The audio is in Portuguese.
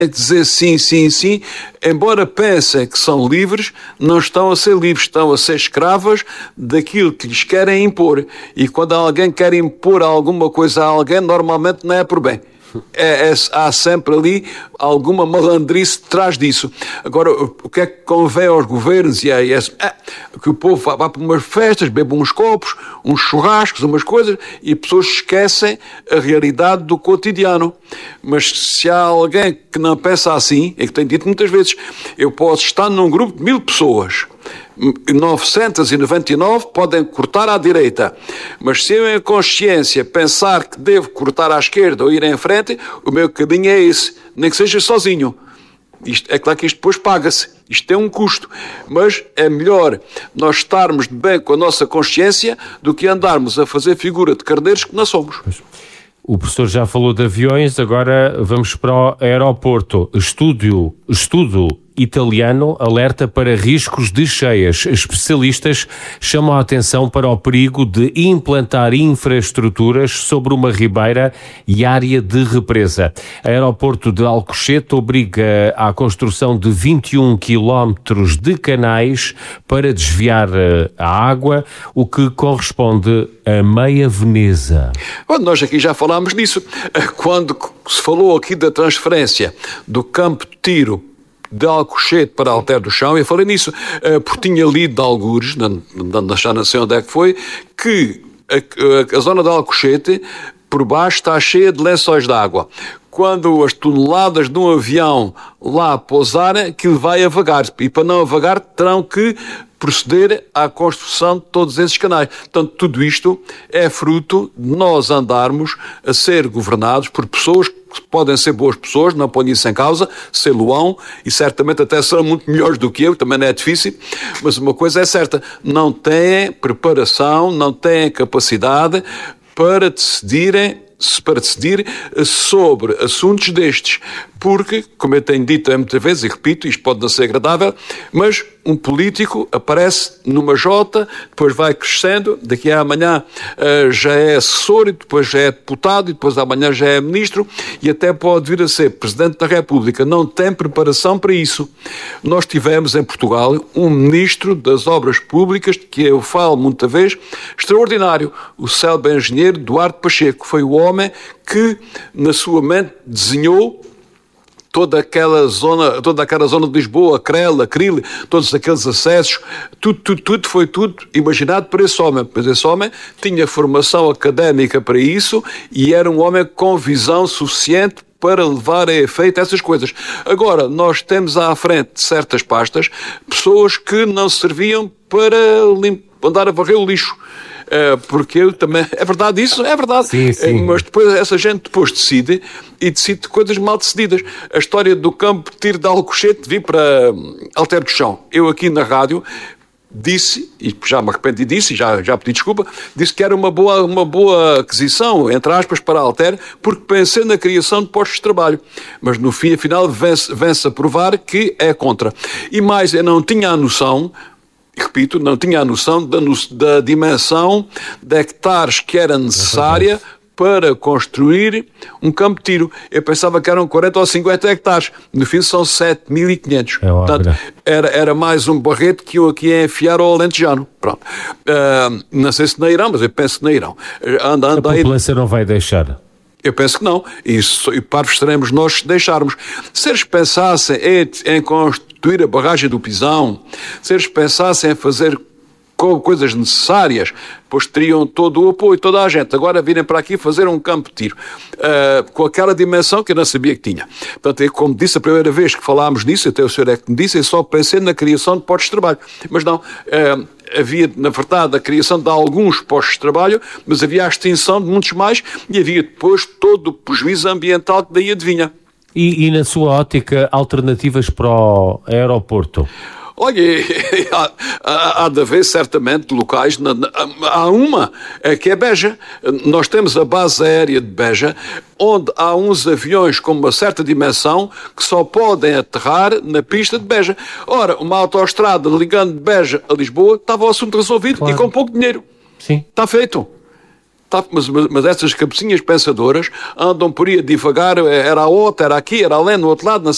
dizer sim, sim, sim, embora pensem que são livres, não estão a ser livres, estão a ser escravas daquilo que lhes querem impor. E quando alguém quer impor alguma coisa a alguém, normalmente não é por bem. Há sempre ali alguma malandrice atrás disso. Agora, o que é que convém aos governos que o povo vá para umas festas, beba uns copos, uns churrascos, umas coisas, e pessoas esquecem a realidade do cotidiano. Mas se há alguém que não pensa assim, é que tenho dito muitas vezes, eu posso estar num grupo de 1000 pessoas, 999 podem cortar à direita, mas se eu em consciência pensar que devo cortar à esquerda ou ir em frente, o meu caminho é esse, nem que seja sozinho. É claro que isto depois paga-se, isto tem um custo, mas é melhor nós estarmos de bem com a nossa consciência do que andarmos a fazer figura de carneiros que não somos. O professor já falou de aviões, agora vamos para o aeroporto. Estudo italiano alerta para riscos de cheias. Especialistas chamam a atenção para o perigo de implantar infraestruturas sobre uma ribeira e área de represa. O aeroporto de Alcochete obriga à construção de 21 quilómetros de canais para desviar a água, o que corresponde a meia Veneza. Bom, nós aqui já falámos disso. Quando se falou aqui da transferência do campo de tiro de Alcochete para Alter do Chão, eu falei nisso, porque tinha lido de algures, já não sei onde é que foi, que a zona de Alcochete, por baixo, está cheia de lençóis de água. Quando as toneladas de um avião lá pousarem, aquilo vai a vagar. E para não avagar, terão que proceder à construção de todos esses canais. Portanto, tudo isto é fruto de nós andarmos a ser governados por pessoas que podem ser boas pessoas, não ponho isso em causa, ser-lo-ão, e certamente até serão muito melhores do que eu, também não é difícil, mas uma coisa é certa, não têm preparação, não têm capacidade para decidir sobre assuntos destes, porque, como eu tenho dito muitas vezes, e repito, isto pode não ser agradável, mas um político aparece numa jota, depois vai crescendo, daqui a amanhã já é assessor, e depois já é deputado, e depois amanhã já é ministro, e até pode vir a ser Presidente da República. Não tem preparação para isso. Nós tivemos em Portugal um ministro das Obras Públicas, que eu falo muita vez, extraordinário, o célebre engenheiro Duarte Pacheco. Foi o homem que, na sua mente, desenhou toda aquela zona de Lisboa, Crela, Cril, todos aqueles acessos, tudo foi imaginado por esse homem. Mas esse homem tinha formação académica para isso e era um homem com visão suficiente para levar a efeito essas coisas. Agora, nós temos à frente de certas pastas pessoas que não serviam para andar a varrer o lixo. Porque eu também... É verdade isso? É verdade. Sim. Mas depois essa gente decide coisas mal decididas. A história do campo de tiro de Alcochete vir para Alter do Chão. Eu aqui na rádio disse, e já me arrependi disso, e já pedi desculpa, disse que era uma boa aquisição, entre aspas, para a Alter, porque pensei na criação de postos de trabalho. Mas no fim, afinal, vence a provar que é contra. E mais, eu não tinha a noção... Repito, não tinha a noção da dimensão de hectares que era necessária para construir um campo de tiro. Eu pensava que eram 40 ou 50 hectares. No fim são 7.500. Portanto, era mais um barrete que eu aqui ia enfiar ao alentejano. Pronto. Não sei se não irão, mas eu penso que não irão. A população não vai deixar. Eu penso que não. E parvos seremos nós se deixarmos. Se eles pensassem em constituir a barragem do Pisão, se eles pensassem em fazer coisas necessárias, pois teriam todo o apoio, toda a gente. Agora virem para aqui fazer um campo de tiro com aquela dimensão que eu não sabia que tinha. Portanto, como disse a primeira vez que falámos disso, até o senhor é que me disse, eu só pensei na criação de postos de trabalho. Mas não, havia, na verdade, a criação de alguns postos de trabalho, mas havia a extinção de muitos mais e havia depois todo o prejuízo ambiental que daí advinha. E na sua ótica, alternativas para o aeroporto? Olha, há de haver certamente locais, há uma que é Beja. Nós temos a base aérea de Beja, onde há uns aviões com uma certa dimensão que só podem aterrar na pista de Beja. Ora, uma autoestrada ligando de Beja a Lisboa, estava o assunto resolvido, claro. E com pouco dinheiro. Sim. Está feito. Mas essas cabecinhas pensadoras andam por aí a divagar, era a outra, era aqui, era além, no outro lado, não sei.